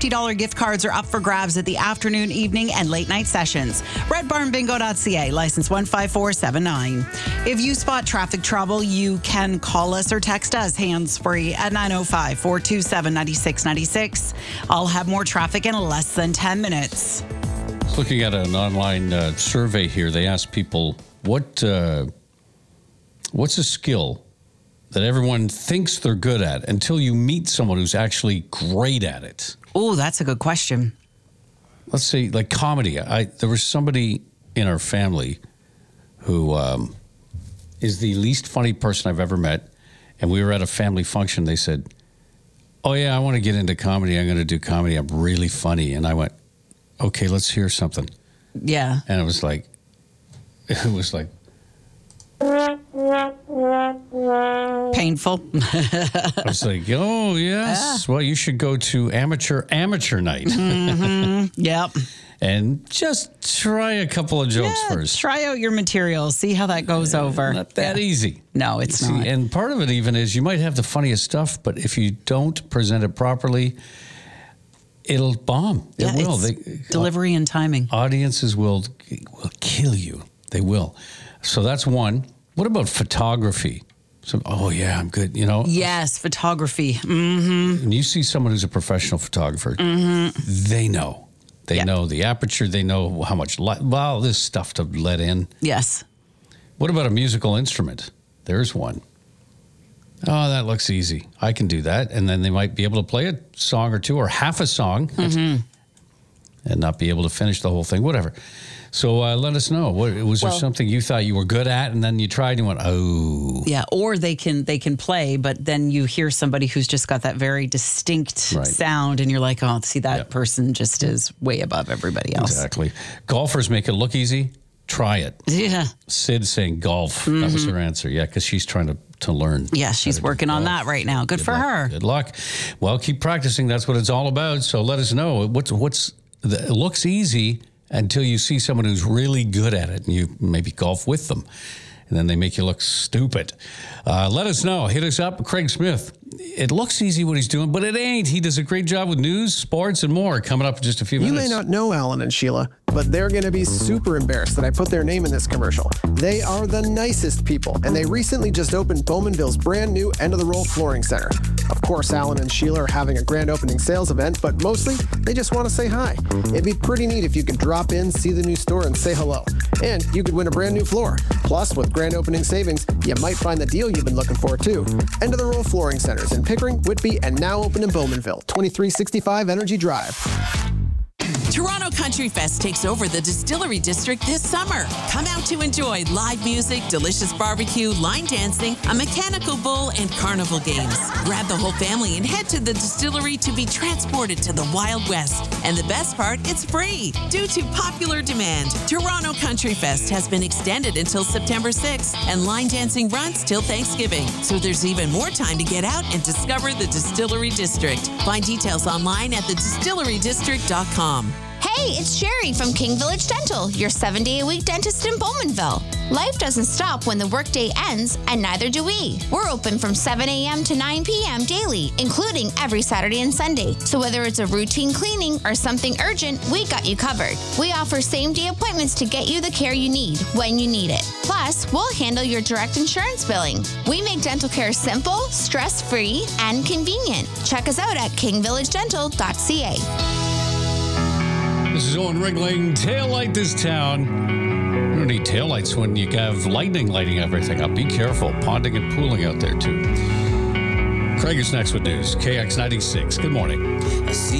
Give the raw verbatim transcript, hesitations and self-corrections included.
fifty dollars gift cards are up for grabs at the afternoon, evening, and late night sessions. red barn bingo dot c a, license one five four seven nine. If you spot traffic trouble, you can call us or text us hands-free at nine oh five, four two seven, nine six nine six. I'll have more traffic in less than ten minutes. I was looking at an online uh, survey here. They asked people, what uh, what's a skill that everyone thinks they're good at until you meet someone who's actually great at it? Oh, that's a good question. Let's say, like comedy. I There was somebody in our family who um, is the least funny person I've ever met. And we were at a family function. They said, oh, yeah, I want to get into comedy. I'm going to do comedy. I'm really funny. And I went, okay, let's hear something. Yeah. And it was like, it was like, painful. I was like, oh, yes. Yeah. Well, you should go to amateur amateur night. Mm-hmm. Yep. And just try a couple of jokes yeah, first. Try out your material. See how that goes uh, over. Not that yeah. easy. No, it's See, not. And part of it even is you might have the funniest stuff, but if you don't present it properly, it'll bomb. It yeah, will. It's they, delivery and timing. Audiences will will kill you. They will. So that's one. What about photography? So, oh, yeah, I'm good, you know? Yes, photography. Mm-hmm. When you see someone who's a professional photographer, mm-hmm. they know. They yep. know the aperture. They know how much light. Well, this stuff to let in. Yes. What about a musical instrument? There's one. Oh, that looks easy. I can do that. And then they might be able to play a song or two or half a song mm-hmm. and not be able to finish the whole thing, whatever. So uh, let us know. What, was well, there something you thought you were good at and then you tried and you went, oh. Yeah, or they can they can play, but then you hear somebody who's just got that very distinct right. sound and you're like, oh, see, that yep. person just is way above everybody else. Exactly. Golfers make it look easy. Try it. Yeah. Sid saying golf. Mm-hmm. That was her answer. Yeah, because she's trying to, to learn. Yeah, she's working on that right now. Good, Good for luck. her. Good luck. Well, keep practicing. That's what it's all about. So let us know. What's, what's the, it looks easy until you see someone who's really good at it and you maybe golf with them. And then they make you look stupid. Uh, let us know. Hit us up. Craig Smith. It looks easy what he's doing, but it ain't. He does a great job with news, sports, and more. Coming up in just a few minutes. You may not know Alan and Sheila, but they're going to be super embarrassed that I put their name in this commercial. They are the nicest people, and they recently just opened Bowmanville's brand new End of the Roll Flooring Center. Of course, Alan and Sheila are having a grand opening sales event, but mostly they just want to say hi. It'd be pretty neat if you could drop in, see the new store, and say hello. And you could win a brand new floor. Plus, with grand opening savings, you might find the deal you've been looking for, too. End of the Roll Flooring Centers in Pickering, Whitby, and now open in Bowmanville, twenty-three sixty-five Energy Drive. Toronto Country Fest takes over the Distillery District this summer. Come out to enjoy live music, delicious barbecue, line dancing, a mechanical bull, and carnival games. Grab the whole family and head to the distillery to be transported to the Wild West. And the best part, it's free. Due to popular demand, Toronto Country Fest has been extended until September sixth, and line dancing runs till Thanksgiving. So there's even more time to get out and discover the Distillery District. Find details online at the distillery district dot com. Hey, it's Sherry from King Village Dental, your seven-day-a-week dentist in Bowmanville. Life doesn't stop when the workday ends, and neither do we. We're open from seven a.m. to nine p.m. daily, including every Saturday and Sunday. So whether it's a routine cleaning or something urgent, we got you covered. We offer same-day appointments to get you the care you need when you need it. Plus, we'll handle your direct insurance billing. We make dental care simple, stress-free, and convenient. Check us out at king village dental dot c a. This is Owen Ringling. Taillight this town. You don't need taillights when you have lightning lighting everything up. Be careful. Ponding and pooling out there, too. Craig is next with news. K X ninety-six. Good morning. I see